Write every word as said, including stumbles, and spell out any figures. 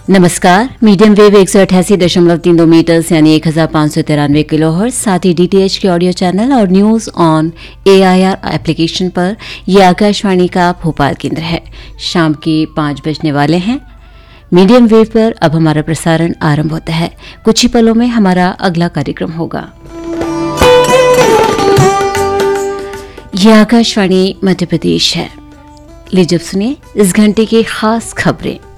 नमस्कार। Medium wave एक सौ अठासी दशमलव तीन दो मीटर्स यानी एक हजार पाँच सौ तिरानवे किलो हर्ट्ज, साथ ही डीटीएच के ऑडियो चैनल और न्यूज ऑन एआईआर एप्लीकेशन पर यह आकाशवाणी का भोपाल केंद्र है। शाम के पाँच बजने वाले हैं। मीडियम वेव पर अब हमारा प्रसारण आरंभ होता है। कुछ ही पलों में हमारा अगला कार्यक्रम होगा। यह आकाशवाणी मध्य प्रदेश है। लीजिए सुनिए इस घंटे की खास खबरें।